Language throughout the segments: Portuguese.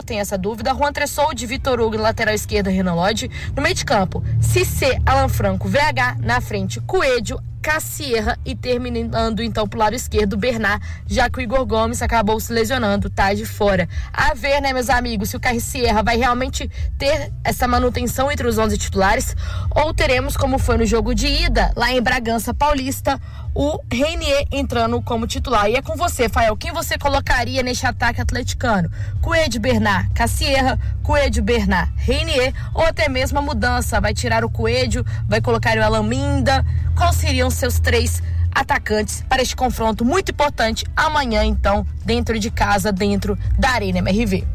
tem essa dúvida. Juan Tressoldi, Vitor Hugo, lateral esquerda, Renan Lodge. No meio de campo, Cissé, Alan Franco, VH. Na frente, Coelho, Cassierra e terminando então pro lado esquerdo, Bernard, já que o Igor Gomes acabou se lesionando, tá de fora. A ver, né, meus amigos, se o Cassierra vai realmente ter essa manutenção entre os 11 titulares ou teremos, como foi no jogo de ida, lá em Bragança Paulista, o Reinier entrando como titular. E é com você, Fael, quem você colocaria neste ataque atleticano? Coelho, Bernard, Cassierra, Coelho, Bernard, Reinier, ou até mesmo a mudança, vai tirar o Coelho, vai colocar o Alaminda? Quais seriam seus 3 atacantes para este confronto muito importante amanhã, então, dentro de casa, dentro da Arena MRV?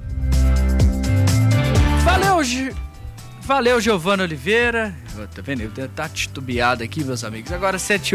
Valeu, Giovana Oliveira. Tá vendo? Eu tá titubeado aqui, meus amigos. Agora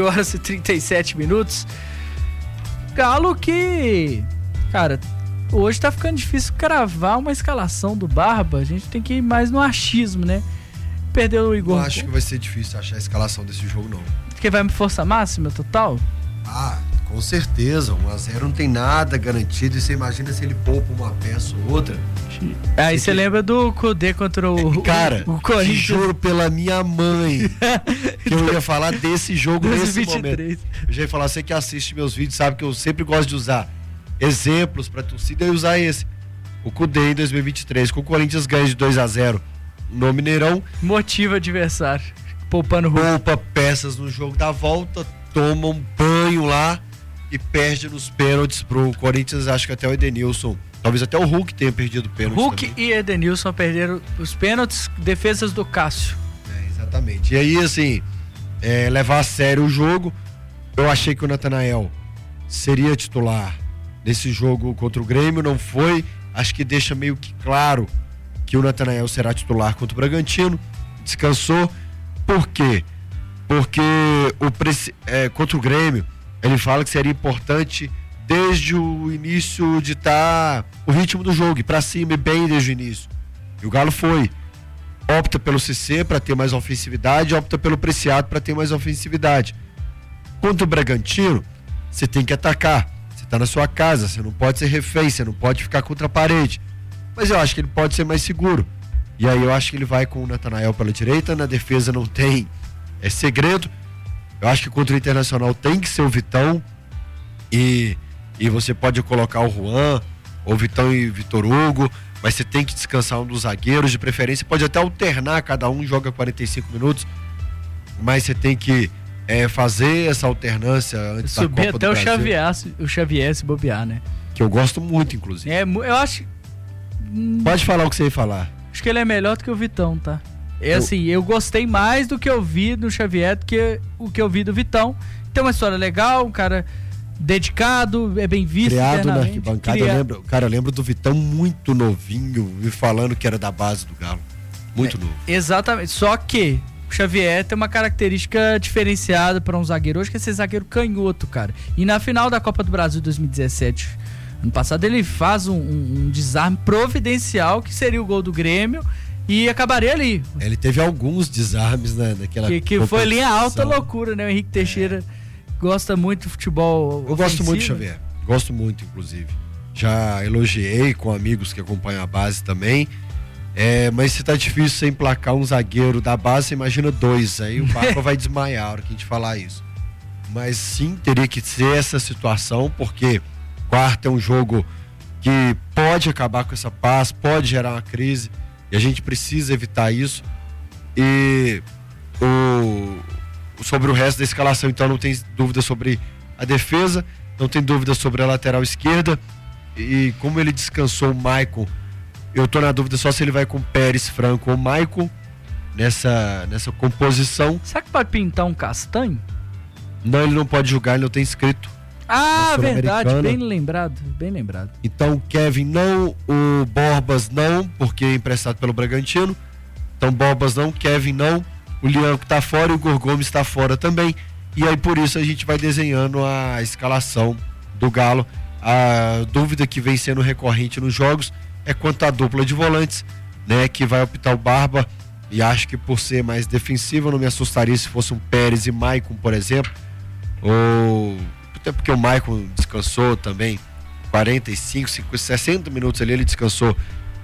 7h37. Galo que, cara, hoje tá ficando difícil cravar uma escalação do Barba. A gente tem que ir mais no achismo, né? Perdeu o Igor. Eu acho que vai ser difícil achar a escalação desse jogo, não. Porque vai força máxima total? Ah, com certeza. 1-0 não tem nada garantido. E você imagina se ele poupa uma peça ou outra. Aí você lembra do Cudê contra o Cara, o Corinthians. Te juro pela minha mãe que eu ia falar desse jogo nesse 23. momento. Eu já ia falar, você que assiste meus vídeos sabe que eu sempre gosto de usar exemplos pra torcida e usar esse. O Cudê em 2023, com o Corinthians ganha de 2-0 no Mineirão. Motiva adversário, poupando poupa peças no jogo da volta, toma um banho lá e perde nos pênaltis pro Corinthians. Acho que até o Edenilson, talvez até o Hulk tenha perdido o pênalti. Hulk também. E Edenilson perderam os pênaltis, defesas do Cássio. Exatamente. E aí, assim, levar a sério o jogo. Eu achei que o Natanael seria titular nesse jogo contra o Grêmio, não foi. Acho que deixa meio que claro que o Natanael será titular contra o Bragantino. Descansou. Por quê? Porque contra o Grêmio, ele fala que seria importante desde o início de o ritmo do jogo, ir pra cima e bem desde o início. E o Galo foi. Opta pelo Cissé para ter mais ofensividade, opta pelo Preciado para ter mais ofensividade. Contra o Bragantino, você tem que atacar. Você tá na sua casa, você não pode ser refém, você não pode ficar contra a parede. Mas eu acho que ele pode ser mais seguro. E aí eu acho que ele vai com o Natanael pela direita, na defesa não tem segredo. Eu acho que contra o Internacional tem que ser o Vitão e você pode colocar o Juan, ou Vitão e Vitor Hugo, mas você tem que descansar um dos zagueiros, de preferência pode até alternar, cada um joga 45 minutos, mas você tem que fazer essa alternância antes da Copa do Brasil. Subir até o Xavier se bobear, né? Que eu gosto muito, inclusive. Eu acho... Pode falar o que você ia falar. Acho que ele é melhor do que o Vitão, tá? Assim, eu gostei mais do que eu vi do Xavier do que o que eu vi do Vitão. Tem uma história legal, um cara dedicado, é bem visto. Criado na arquibancada, eu lembro do Vitão muito novinho, me falando que era da base do Galo. Muito novo. Exatamente, só que o Xavier tem uma característica diferenciada para um zagueiro hoje, que é ser zagueiro canhoto, cara. E na final da Copa do Brasil 2017, ano passado, ele faz um desarme providencial, que seria o gol do Grêmio, e acabaria ali. Ele teve alguns desarmes, né, naquela que foi linha alta loucura, né? O Henrique Teixeira gosta muito do futebol ofensivo. Gosto muito do Xavier, gosto muito, inclusive. Já elogiei com amigos que acompanham a base também. Mas se tá difícil você emplacar um zagueiro da base, você imagina 2, aí o Barba vai desmaiar a hora que a gente falar isso. Mas sim, teria que ser essa situação, porque quarta é um jogo que pode acabar com essa paz, pode gerar uma crise, e a gente precisa evitar isso. E sobre o resto da escalação, então, não tem dúvida sobre a defesa, não tem dúvida sobre a lateral esquerda, e como ele descansou o Maicon, eu tô na dúvida só se ele vai com Pérez, Franco ou Maicon nessa composição. Será que pode pintar um Castanho? Não, ele não pode jogar, ele não tem inscrito. Ah, verdade, bem lembrado. Então Kevin não, o Borbas não, porque é emprestado pelo Bragantino. Então Borbas não, Kevin não, o Lianco tá fora e o Igor Gomes tá fora também. E aí por isso a gente vai desenhando a escalação do Galo. A dúvida que vem sendo recorrente nos jogos é quanto à dupla de volantes, né, que vai optar o Barba, e acho que por ser mais defensivo eu não me assustaria se fosse um Pérez e Maicon, por exemplo, ou até porque o Maicon descansou também 45, 50, 60 minutos ali, ele descansou